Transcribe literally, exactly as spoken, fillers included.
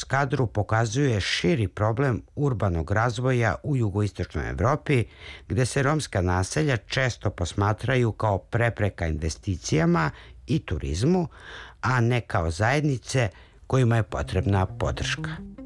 kadru pokazuje širi problem urbanog razvoja u jugoistočnoj Evropi, gde se romska naselja često posmatraju kao prepreka investicijama i turizmu, a ne kao zajednice kojima je potrebna podrška.